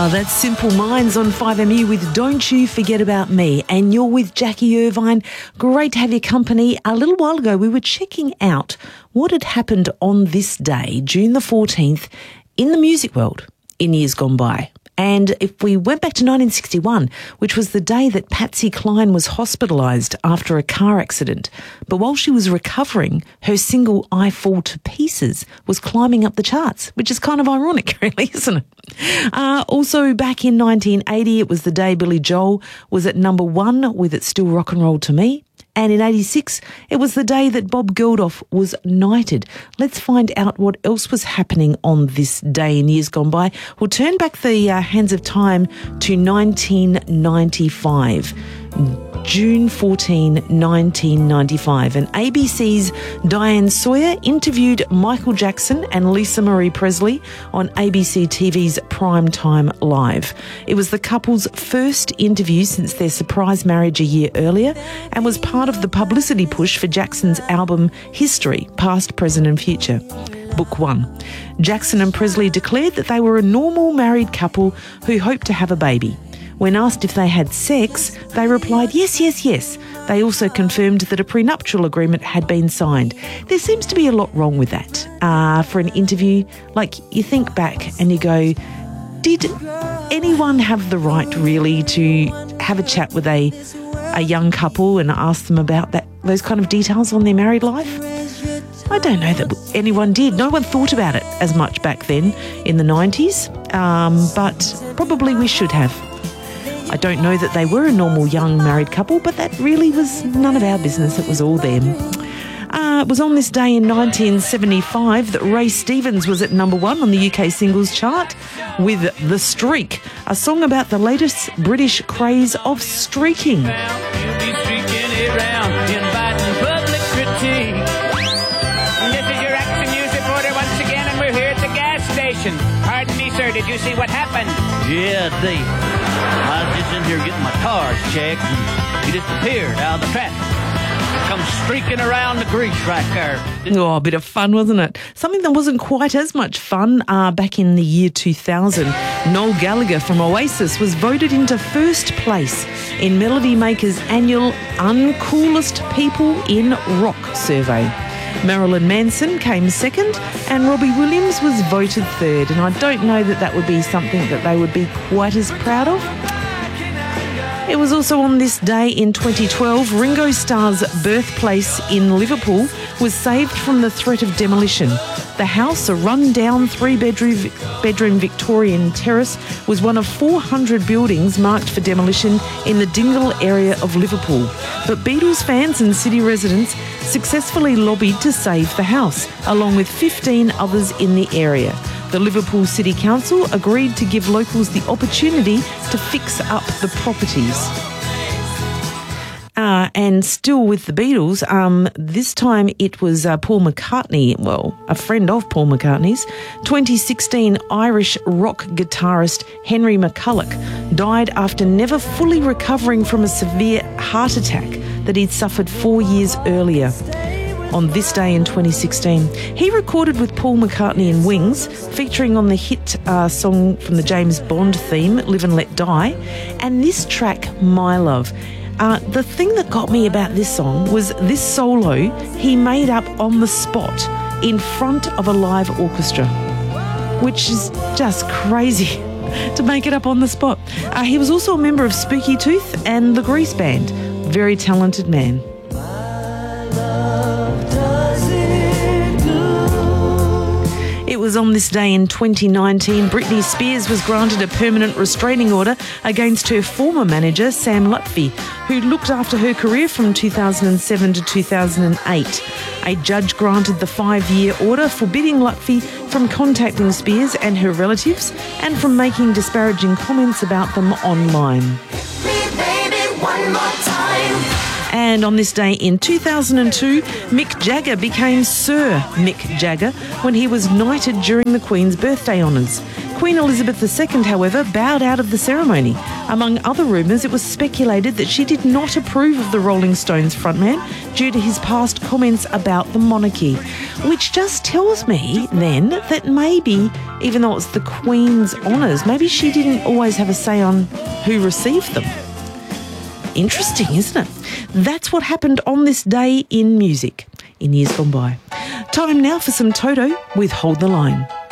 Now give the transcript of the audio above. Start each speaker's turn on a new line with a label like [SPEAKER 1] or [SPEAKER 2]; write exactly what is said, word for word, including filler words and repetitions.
[SPEAKER 1] Ah, that's Simple Minds on five M U with Don't You Forget About Me. And you're with Jackie Irvine. Great to have your company. A little while ago, we were checking out what had happened on this day, June the fourteenth, in the music world in years gone by. And if we went back to nineteen sixty-one, which was the day that Patsy Cline was hospitalised after a car accident, but while she was recovering, her single I Fall to Pieces was climbing up the charts, which is kind of ironic, really, isn't it? Uh, also, back in nineteen eighty, it was the day Billy Joel was at number one with It's Still Rock and Roll to Me. And in eighty-six, it was the day that Bob Geldof was knighted. Let's find out what else was happening on this day in years gone by. We'll turn back the uh, hands of time to nineteen ninety-five. June fourteenth, nineteen ninety-five, and A B C's Diane Sawyer interviewed Michael Jackson and Lisa Marie Presley on A B C T V's Primetime Live. It was the couple's first interview since their surprise marriage a year earlier and was part of the publicity push for Jackson's album History, Past, Present and Future. Book one. Jackson and Presley declared that they were a normal married couple who hoped to have a baby. When asked if they had sex, they replied, yes, yes, yes. They also confirmed that a prenuptial agreement had been signed. There seems to be a lot wrong with that. Uh, for an interview, like you think back and you go, did anyone have the right really to have a chat with a a young couple and ask them about that those kind of details on their married life? I don't know that anyone did. No one thought about it as much back then in the nineties, um, but probably we should have. I don't know that they were a normal young married couple, but that really was none of our business. It was all them. Uh, it was on this day in nineteen seventy-five that Ray Stevens was at number one on the U K singles chart with The Streak, a song about the latest British craze of streaking.
[SPEAKER 2] You'll be streaking around, inviting public critique. This is your action news reporter once again, and we're here at the gas station. Pardon me, sir, did you see what happened?
[SPEAKER 3] Yeah, Dave. I was just in here getting my tires checked, and he disappeared out of the traffic. Come streaking around the grease right there.
[SPEAKER 1] Oh, a bit of fun, wasn't it? Something that wasn't quite as much fun uh, back in the year two thousand. Noel Gallagher from Oasis was voted into first place in Melody Maker's annual Uncoolest People in Rock survey. Marilyn Manson came second and Robbie Williams was voted third. And I don't know that that would be something that they would be quite as proud of. It was also on this day in twenty twelve, Ringo Starr's birthplace in Liverpool was saved from the threat of demolition. The house, a run-down three-bedroom bedroom Victorian terrace, was one of four hundred buildings marked for demolition in the Dingle area of Liverpool. But Beatles fans and city residents successfully lobbied to save the house, along with fifteen others in the area. The Liverpool City Council agreed to give locals the opportunity to fix up the properties. Uh, and still with the Beatles, um, this time it was uh, Paul McCartney, well, a friend of Paul McCartney's, twenty sixteen Irish rock guitarist Henry McCulloch died after never fully recovering from a severe heart attack that he'd suffered four years earlier. On this day in twenty sixteen, he recorded with Paul McCartney and Wings, featuring on the hit uh, song from the James Bond theme, Live and Let Die, and this track, My Love. Uh, the thing that got me about this song was this solo he made up on the spot in front of a live orchestra, which is just crazy to make it up on the spot. Uh, he was also a member of Spooky Tooth and the Grease Band. Very talented man. It was on this day in twenty nineteen, Britney Spears was granted a permanent restraining order against her former manager, Sam Lutfi, who looked after her career from two thousand seven to two thousand eight. A judge granted the five-year order forbidding Lutfi from contacting Spears and her relatives and from making disparaging comments about them online.
[SPEAKER 4] Me, baby, one more time.
[SPEAKER 1] And on this day in two thousand two, Mick Jagger became Sir Mick Jagger when he was knighted during the Queen's birthday honours. Queen Elizabeth the Second, however, bowed out of the ceremony, Among other rumours, it was speculated that she did not approve of the Rolling Stones frontman due to his past comments about the monarchy, which just tells me then that maybe, even though it's the Queen's honours, maybe she didn't always have a say on who received them. Interesting, isn't it? That's what happened on this day in music in years gone by. Time now for some Toto with Hold the Line.